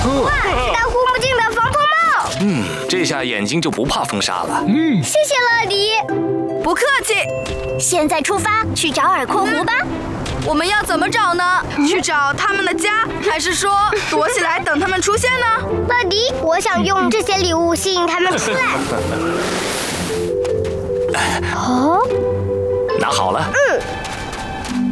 哇，是戴护目镜的防风帽。 这下眼睛就不怕风沙了。 谢谢乐迪。 不客气。 现在出发去找耳廓狐吧。 我们要怎么找呢？去找他们的家，还是说躲起来等他们出现呢？ 乐迪，我想用这些礼物吸引他们出来。哦， 拿好了。